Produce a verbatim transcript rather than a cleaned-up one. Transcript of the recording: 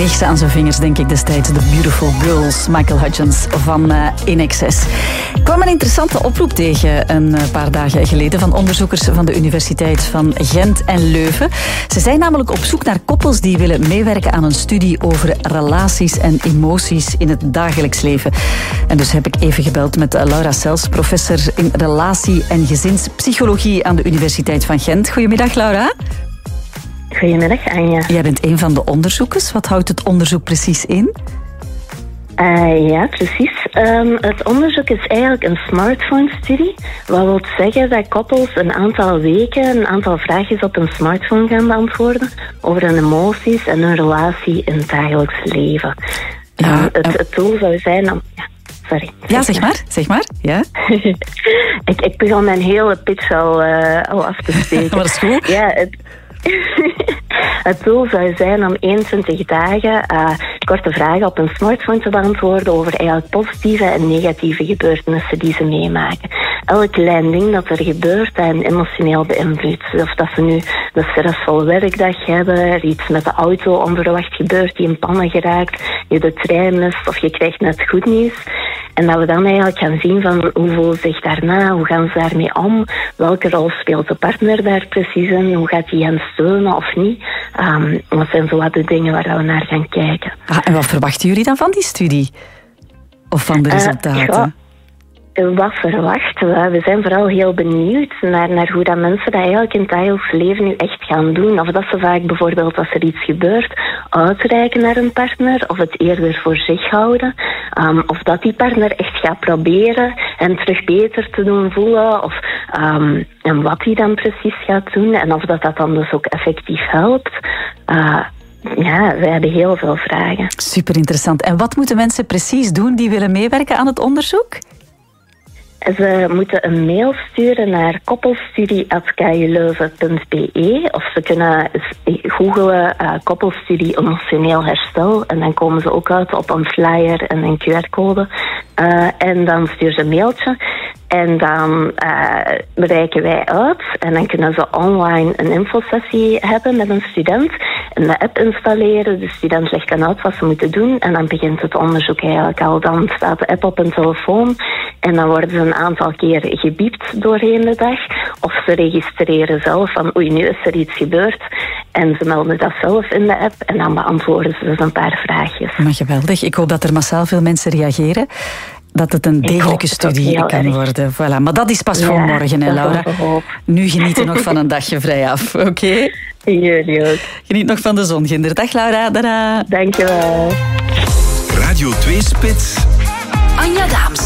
kreeg ze aan zijn vingers, denk ik destijds. The Beautiful Girls, Michael Hutchence van uh, In Excess. Ik kwam een interessante oproep tegen een paar dagen geleden van onderzoekers van de Universiteit van Gent en Leuven. Ze zijn namelijk op zoek naar koppels die willen meewerken aan een studie over relaties en emoties in het dagelijks leven. En dus heb ik even gebeld met Laura Sels, professor in relatie- en gezinspsychologie aan de Universiteit van Gent. Goedemiddag, Laura. Goedemiddag, Anja. Jij bent een van de onderzoekers. Wat houdt het onderzoek precies in? Uh, ja, precies. Um, het onderzoek is eigenlijk een smartphone-studie. Wat wil zeggen dat koppels een aantal weken een aantal vraagjes op een smartphone gaan beantwoorden over hun emoties en hun relatie in het dagelijks leven. Ja, uh, het, uh, het doel zou zijn om... Ja. Sorry. Ja, zeg maar. Zeg maar. Ja. ik, ik begon mijn hele pitch al, uh, al af te steken. Maar dat is goed. Ja, het... Het doel zou zijn om eenentwintig dagen uh, korte vragen op een smartphone te beantwoorden over eigenlijk positieve en negatieve gebeurtenissen die ze meemaken. Elk klein ding dat er gebeurt, dat hen emotioneel beïnvloedt. Of dat ze nu een stressvolle werkdag hebben, er iets met de auto onverwacht gebeurt, die in pannen geraakt, je de trein mist of je krijgt net goed nieuws. En dat we dan eigenlijk gaan zien van hoe voelen ze zich daarna, hoe gaan ze daarmee om, welke rol speelt de partner daar precies in, hoe gaat hij hen steunen of niet. Um, dat zijn zo wat de dingen waar we naar gaan kijken. Ah, en wat verwachten jullie dan van die studie? Of van de resultaten? Uh, ja. Wat verwachten we? We zijn vooral heel benieuwd naar, naar hoe dat mensen dat eigenlijk in het dagelijks leven nu echt gaan doen. Of dat ze vaak bijvoorbeeld als er iets gebeurt uitreiken naar een partner of het eerder voor zich houden. Um, of dat die partner echt gaat proberen hen terug beter te doen voelen. Of um, en wat hij dan precies gaat doen. En of dat, dat dan dus ook effectief helpt. Uh, Ja, we hebben heel veel vragen. Super interessant. En wat moeten mensen precies doen die willen meewerken aan het onderzoek? Ze moeten een mail sturen naar koppelstudie apenstaartje k u leuven punt b e of ze kunnen googlen uh, koppelstudie emotioneel herstel en dan komen ze ook uit op een flyer en een Q R-code. Uh, en dan sturen ze een mailtje en dan uh, bereiken wij uit en dan kunnen ze online een infosessie hebben met een student en de app installeren. De student legt dan uit wat ze moeten doen en dan begint het onderzoek eigenlijk al. Dan staat de app op een telefoon en dan worden ze een aantal keer gebiept doorheen de dag. Of ze registreren zelf van oei, nu is er iets gebeurd. En ze melden dat zelf in de app en dan beantwoorden ze dus een paar vraagjes. Maar geweldig. Ik hoop dat er massaal veel mensen reageren. Dat het een degelijke studie kan erg. worden. Voilà. Maar dat is pas ja, voor morgen, hè, Laura. Nu genieten nog van een dagje vrij af, oké? Okay? Jullie ook. Geniet nog van de zon, Ginder. Dag, Laura. Tada. Dankjewel. Radio twee Spits. Anja Daams.